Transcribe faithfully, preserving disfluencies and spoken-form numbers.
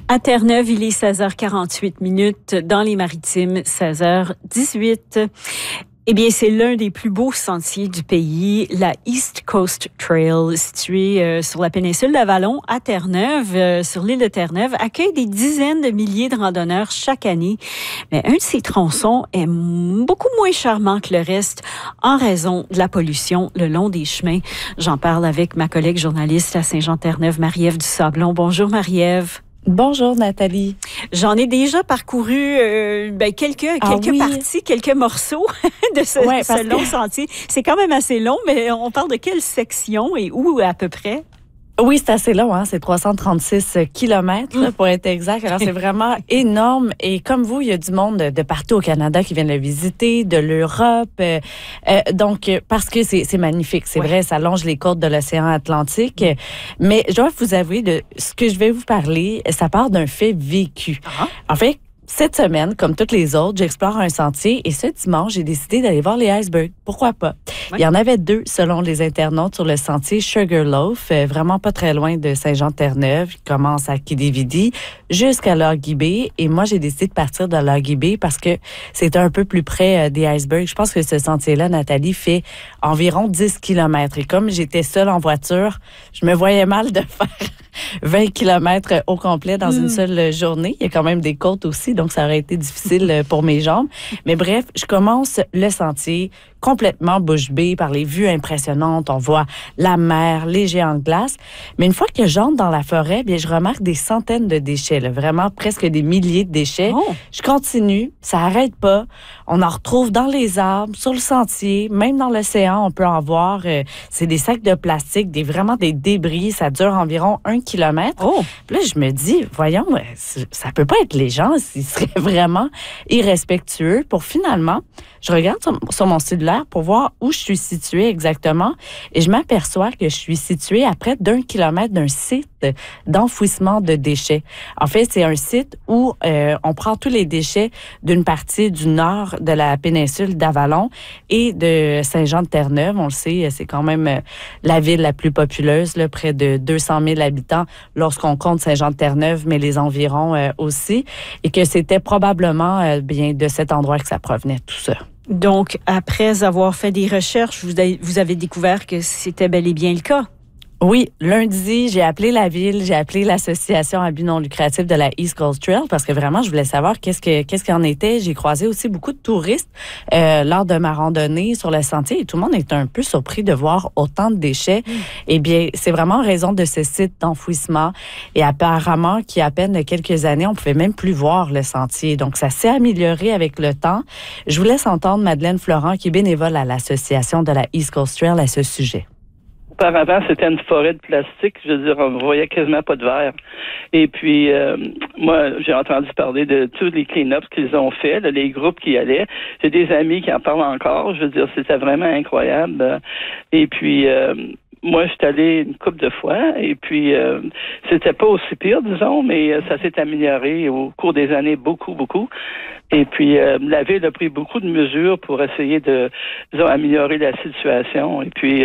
À Terre-Neuve, il est seize heures quarante-huit minutes. Dans les Maritimes, seize heures dix-huit. Eh bien, c'est l'un des plus beaux sentiers du pays, la East Coast Trail, située euh, sur la péninsule d'Avalon, à Terre-Neuve, euh, sur l'île de Terre-Neuve, accueille des dizaines de milliers de randonneurs chaque année. Mais un de ces tronçons est beaucoup moins charmant que le reste en raison de la pollution le long des chemins. J'en parle avec ma collègue journaliste à Saint-Jean-Terre-Neuve, Marie-Ève Dusablon. Bonjour, Marie-Ève. Bonjour Nathalie. J'en ai déjà parcouru euh, ben, quelques, ah, quelques oui. parties, quelques morceaux de ce, ouais, ce long que... sentier. C'est quand même assez long, mais on parle de quelle section et où à peu près? Oui, c'est assez long, hein? C'est trois cent trente-six kilomètres là, pour être exact. Alors, c'est vraiment énorme. Et comme vous, il y a du monde de partout au Canada qui viennent le visiter, de l'Europe. Euh, euh, donc, parce que c'est, c'est magnifique. C'est ouais. vrai, ça longe les côtes de l'océan Atlantique. Mm. Mais je dois vous avouer, de ce que je vais vous parler, ça part d'un fait vécu. Uh-huh. En fait, cette semaine, comme toutes les autres, j'explore un sentier et ce dimanche, j'ai décidé d'aller voir les icebergs. Pourquoi pas? Oui. Il y en avait deux, selon les internautes, sur le sentier Sugarloaf, euh, vraiment pas très loin de Saint-Jean-Terre-Neuve, qui commence à Quai-des-Vidis jusqu'à Loughy Bay. Et moi, j'ai décidé de partir de Loughy Bay parce que c'était un peu plus près euh, des icebergs. Je pense que ce sentier-là, Nathalie, fait environ dix kilomètres. Et comme j'étais seule en voiture, je me voyais mal de faire vingt kilomètres au complet dans mmh. une seule journée. Il y a quand même des côtes aussi, donc ça aurait été difficile pour mes jambes. Mais bref, je commence le sentier complètement bouche bée par les vues impressionnantes. On voit la mer, les géants de glace. Mais une fois que j'entre dans la forêt, bien, je remarque des centaines de déchets, là, vraiment presque des milliers de déchets. Oh. Je continue, ça arrête pas. On en retrouve dans les arbres, sur le sentier, même dans l'océan, on peut en voir. Euh, c'est des sacs de plastique, des vraiment des débris. Ça dure environ un kilomètre. Oh. Puis là, je me dis, voyons, ça peut pas être les gens, ils seraient vraiment irrespectueux. Pour finalement, je regarde sur, sur mon cellulaire pour voir où je suis située exactement et je m'aperçois que je suis située à près d'un kilomètre d'un site d'enfouissement de déchets. En fait, c'est un site où euh, on prend tous les déchets d'une partie du nord de la péninsule d'Avalon et de Saint-Jean-de-Terre-Neuve. On le sait, c'est quand même la ville la plus populeuse, là, près de deux cent mille habitants lorsqu'on compte Saint-Jean-de-Terre-Neuve, mais les environs euh, aussi, et que c'était probablement euh, bien de cet endroit que ça provenait, tout ça. Donc, après avoir fait des recherches, vous avez, vous avez découvert que c'était bel et bien le cas? Oui, lundi, j'ai appelé la ville, j'ai appelé l'association à but non lucratif de la East Coast Trail parce que vraiment, je voulais savoir qu'est-ce que qu'est-ce qu'il en était. J'ai croisé aussi beaucoup de touristes euh, lors de ma randonnée sur le sentier et tout le monde était un peu surpris de voir autant de déchets. Mmh. Eh bien, c'est vraiment en raison de ce site d'enfouissement et apparemment qu'il y a à peine quelques années, on pouvait même plus voir le sentier. Donc, ça s'est amélioré avec le temps. Je vous laisse entendre Madeleine Florent, qui est bénévole à l'association de la East Coast Trail à ce sujet. Auparavant, c'était une forêt de plastique. Je veux dire, on voyait quasiment pas de verre. Et puis, euh, moi, j'ai entendu parler de tous les clean-ups qu'ils ont fait, là, les groupes qui allaient. J'ai des amis qui en parlent encore. Je veux dire, c'était vraiment incroyable. Et puis, euh, moi, je suis allé une couple de fois. Et puis, euh, c'était pas aussi pire, disons, mais ça s'est amélioré au cours des années beaucoup, beaucoup. Et puis, euh, la ville a pris beaucoup de mesures pour essayer de, disons, améliorer la situation. Et puis,